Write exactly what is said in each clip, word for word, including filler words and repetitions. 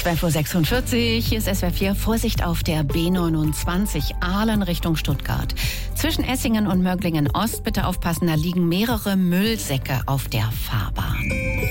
zwölf Uhr sechsundvierzig, hier ist S W R vier. Vorsicht auf der B neunundzwanzig, Aalen Richtung Stuttgart. Zwischen Essingen und Möglingen Ost, bitte aufpassen, da liegen mehrere Müllsäcke auf der Fahrbahn.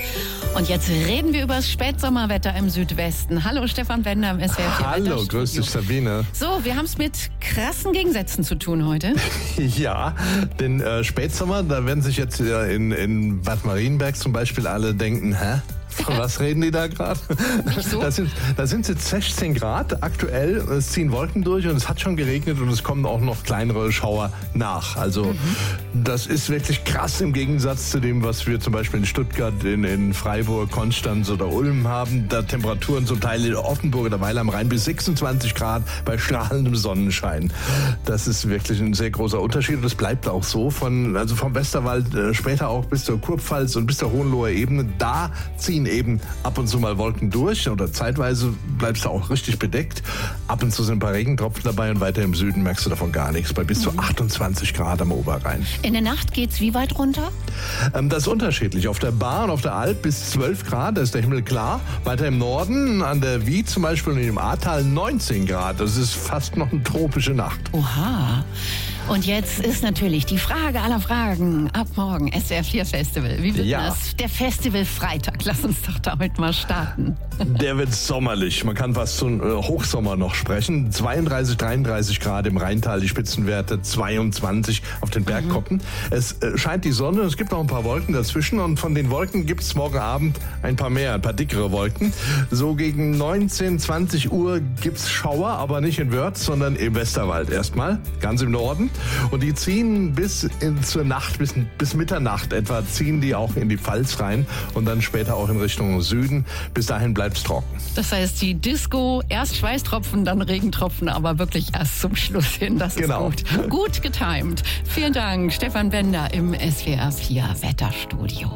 Und jetzt reden wir über das Spätsommerwetter im Südwesten. Hallo, Stefan Bender im S W R vier. Hallo, grüß dich, Sabine. So, wir haben es mit krassen Gegensätzen zu tun heute. Ja, den äh, Spätsommer, da werden sich jetzt äh, in, in Bad Marienberg zum Beispiel alle denken, hä? Von was reden die da gerade? So? Da sind, da sind jetzt sechzehn Grad aktuell, es ziehen Wolken durch und es hat schon geregnet und es kommen auch noch kleinere Schauer nach. Also mhm. das ist wirklich krass im Gegensatz zu dem, was wir zum Beispiel in Stuttgart, in, in Freiburg, Konstanz oder Ulm haben. Da Temperaturen zum Teil in Offenburg oder Weil am Rhein bis sechsundzwanzig Grad bei strahlendem Sonnenschein. Das ist wirklich ein sehr großer Unterschied und das bleibt auch so. Von, also vom Westerwald äh, später auch bis zur Kurpfalz und bis zur Hohenloher Ebene. Da ziehen eben ab und zu mal Wolken durch oder zeitweise bleibst du auch richtig bedeckt. Ab und zu sind ein paar Regentropfen dabei und weiter im Süden merkst du davon gar nichts. Bei bis zu achtundzwanzig Grad am Oberrhein. In der Nacht geht's wie weit runter? Ähm, das ist unterschiedlich. Auf der Bahn, auf der Alp bis zwölf Grad, da ist der Himmel klar. Weiter im Norden, an der Wied zum Beispiel und im Ahrtal neunzehn Grad. Das ist fast noch eine tropische Nacht. Oha. Und jetzt ist natürlich die Frage aller Fragen. Ab morgen S W R vier Festival. Wie wird ja. das? Der Festival Freitag. Lass uns doch damit mal starten. Der wird sommerlich. Man kann fast von äh, Hochsommer noch sprechen. zweiunddreißig, dreiunddreißig Grad im Rheintal, die Spitzenwerte zweiundzwanzig auf den Bergkoppen. Mhm. Es äh, scheint die Sonne, es gibt noch ein paar Wolken dazwischen und von den Wolken gibt es morgen Abend ein paar mehr, ein paar dickere Wolken. So gegen neunzehn, zwanzig Uhr gibt es Schauer, aber nicht in Wörth, sondern im Westerwald erstmal, ganz im Norden. Und die ziehen bis in, zur Nacht, bis, bis Mitternacht etwa, ziehen die auch in die Pfalz rein und dann später auch in Richtung Süden. Bis dahin bleibt es trocken. Das heißt, die Disco, erst Schweißtropfen, dann Regentropfen, aber wirklich erst zum Schluss hin. Das ist genau. gut. Gut getimt. Vielen Dank, Stefan Bender im S W R vier Wetterstudio.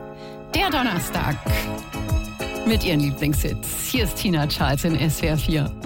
Der Donnerstag mit ihren Lieblingshits. Hier ist Tina Charles in S W R vier.